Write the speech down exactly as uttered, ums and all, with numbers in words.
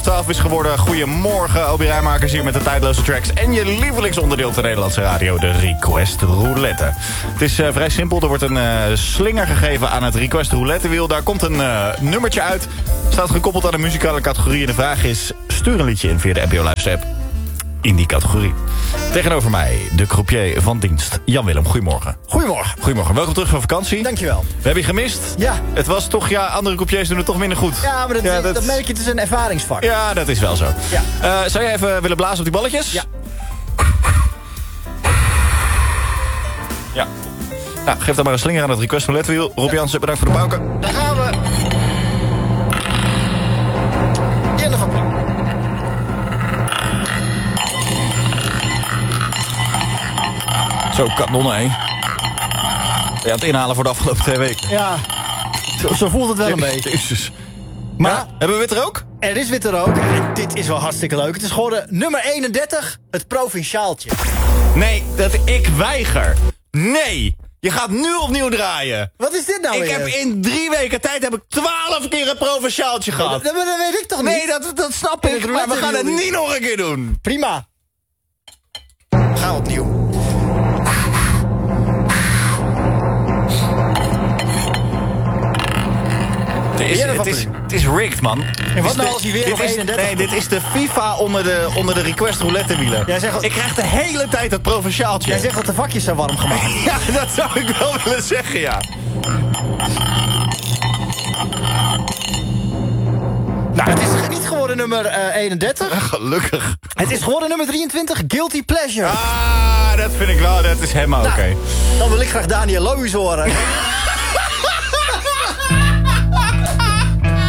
twaalf is geworden. Goedemorgen, Obi Rijmakers hier met de tijdloze tracks. En je lievelingsonderdeel ter Nederlandse radio, de Request Roulette. Het is uh, vrij simpel. Er wordt een uh, slinger gegeven aan het Request Roulettewiel. Daar komt een uh, nummertje uit. Staat gekoppeld aan een muzikale categorie. En de vraag is, stuur een liedje in via de N P O Live-app in die categorie. Tegenover mij, de croupier van dienst, Jan-Willem. Goedemorgen. Goedemorgen. Goedemorgen. Welkom terug van vakantie. Dankjewel. We hebben je gemist. Ja. Het was toch, ja, andere croupiers doen het toch minder goed. Ja, maar dat, ja, dat... dat merk je, het is een ervaringsvak. Ja, dat is wel zo. Ja. Uh, zou jij even willen blazen op die balletjes? Ja. Ja. Nou, geef dan maar een slinger aan het Request Roulettewiel. Rob Jansen, bedankt voor de pauken. Daar gaan we. Jelle van Plan. Zo, kanon, hè. Ja, het inhalen voor de afgelopen twee weken. Ja, zo, zo voelt het wel een beetje. Jezus. Maar, ja. Hebben we witte rook? Er is witte rook. En dit is wel hartstikke leuk. Het is geworden nummer eenendertig, het provinciaaltje. Nee, dat ik weiger. Nee, je gaat nu opnieuw draaien. Wat is dit nou Ik weer? heb in drie weken tijd heb ik twaalf keer een provinciaaltje gehad. Dat, dat weet ik toch niet? Nee, dat, dat snap ik, maar we gaan het niet nog een keer doen. Prima. We gaan opnieuw. Het is, het, is, het is rigged, man. En wat nou als hij weer dit op is, eenendertig... Nee, dit is de FIFA onder de, onder de Request Roulette wielen. Jij zegt, ik krijg de hele tijd dat provinciaaltje. Jij zegt dat de vakjes zijn warm gemaakt. Ja, dat zou ik wel willen zeggen, ja. Nou, het is niet geworden nummer uh, eenendertig. Gelukkig. Het is geworden nummer drieëntwintig, Guilty Pleasure. Ah, dat vind ik wel, dat is helemaal nou, oké. Okay. Dan wil ik graag Daniel Loos horen.